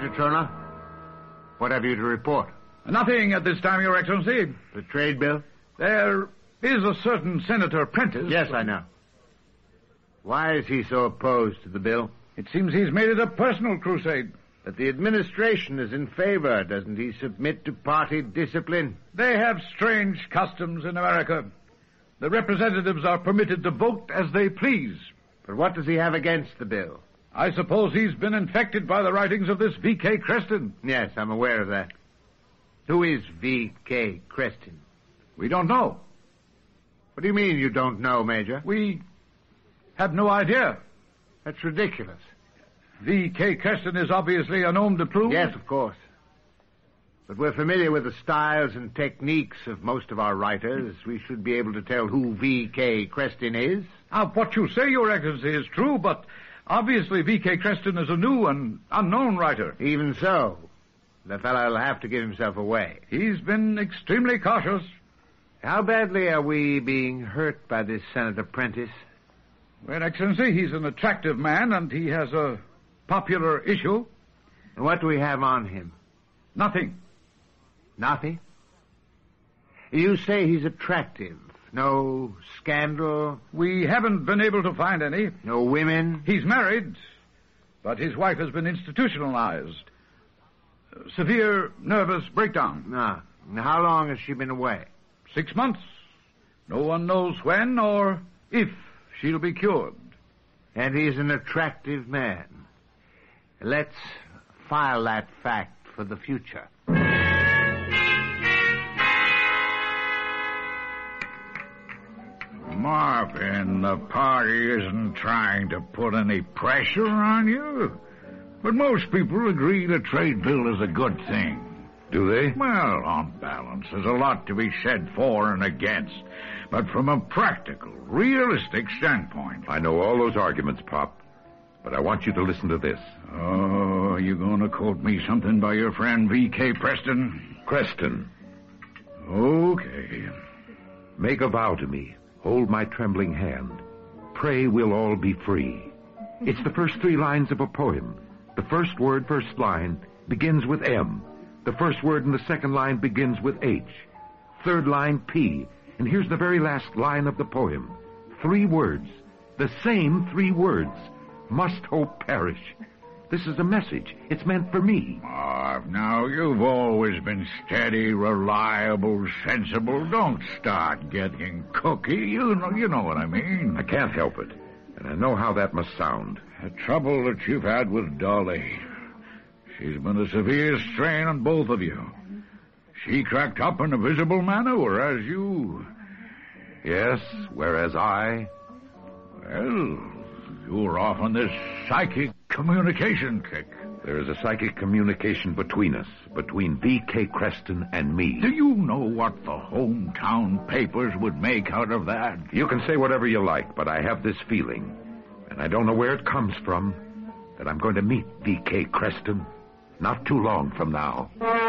Turner, what have you to report? Nothing at this time, Your Excellency. The trade bill? There is a certain Senator Prentice. Yes, I know. Why is he so opposed to the bill? It seems he's made it a personal crusade. But the administration is in favor. Doesn't he submit to party discipline? They have strange customs in America. The representatives are permitted to vote as they please. But what does he have against the bill? I suppose he's been infected by the writings of this V.K. Creston. Yes, I'm aware of that. Who is V.K. Creston? We don't know. What do you mean you don't know, Major? We have no idea. That's ridiculous. V.K. Creston is obviously a nom de plume. Yes, of course. But we're familiar with the styles and techniques of most of our writers. We should be able to tell who V.K. Creston is. What you say, Your Excellency, is true, but obviously V.K. Creston is a new and unknown writer. Even so, the fellow will have to give himself away. He's been extremely cautious. How badly are we being hurt by this Senator Prentice? Well, Excellency, he's an attractive man, and he has a popular issue. And what do we have on him? Nothing. Nothing? You say he's attractive. No scandal? We haven't been able to find any. No women? He's married, but his wife has been institutionalized. Severe nervous breakdown. Ah. How long has she been away? 6 months. No one knows when or if she'll be cured. And he's an attractive man. Let's file that fact for the future. Marvin, the party isn't trying to put any pressure on you. But most people agree the trade bill is a good thing. Do they? Well, on balance, there's a lot to be said for and against. But from a practical, realistic standpoint... I know all those arguments, Pop. But I want you to listen to this. Oh, you gonna quote me something by your friend V.K. Preston? Creston. Okay. Make a vow to me. Hold my trembling hand. Pray we'll all be free. It's the first 3 lines of a poem. The first word, first line, begins with M. The first word in the second line begins with H. Third line, P. And here's the very last line of the poem. 3 words. The same 3 words. Must hope perish. This is a message. It's meant for me. Marv, now, you've always been steady, reliable, sensible. Don't start getting cookie. You know what I mean. I can't help it. And I know how that must sound. The trouble that you've had with Dolly. She's been a severe strain on both of you. She cracked up in a visible manner, whereas you... Yes, whereas I... Well, you're off on this psychic communication kick. There is a psychic communication between us, between V.K. Creston and me. Do you know what the hometown papers would make out of that? You can say whatever you like, but I have this feeling, and I don't know where it comes from, that I'm going to meet V.K. Creston not too long from now.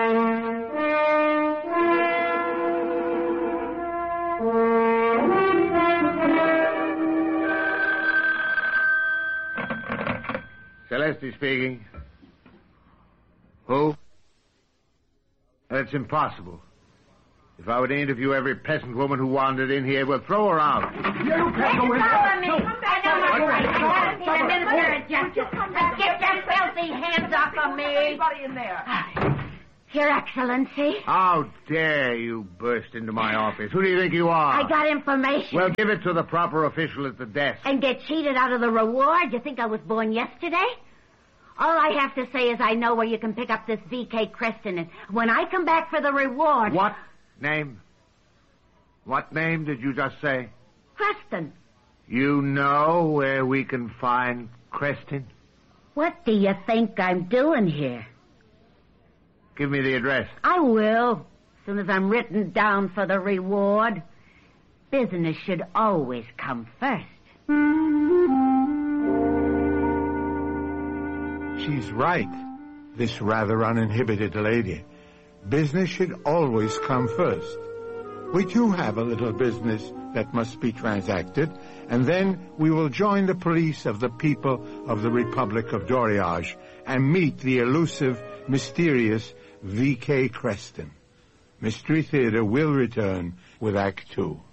Celeste speaking. Who? That's impossible. If I were to interview every peasant woman who wandered in here, we'll throw her out. You can't go in there. Follow me. I know what's right. The Minister of Justice. Get your filthy hands off of me. Anybody in there? Your Excellency. How dare you burst into my office? Who do you think you are? I got information. Well, give it to the proper official at the desk. And get cheated out of the reward? You think I was born yesterday? All I have to say is I know where you can pick up this V.K. Creston. And when I come back for the reward... What name? What name did you just say? Creston. You know where we can find Creston? What do you think I'm doing here? Give me the address. I will, as soon as I'm written down for the reward. Business should always come first. She's right, this rather uninhibited lady. Business should always come first. We too have a little business that must be transacted, and then we will join the police of the people of the Republic of Doriage and meet the elusive, mysterious V.K. Creston. Mystery Theater will return with Act 2.